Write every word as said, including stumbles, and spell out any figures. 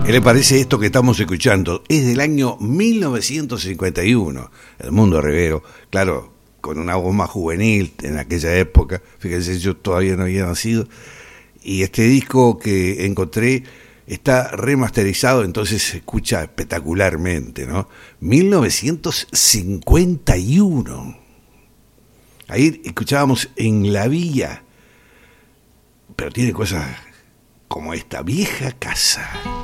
¿Qué le parece esto que estamos escuchando? Es del año mil novecientos cincuenta y uno, Edmundo Rivero, claro, con una voz más juvenil en aquella época. Fíjense, yo todavía no había nacido. Y este disco que encontré está remasterizado, entonces se escucha espectacularmente, ¿no? mil novecientos cincuenta y uno. Ahí escuchábamos En la Vía, pero tiene cosas como esta: Vieja Casa.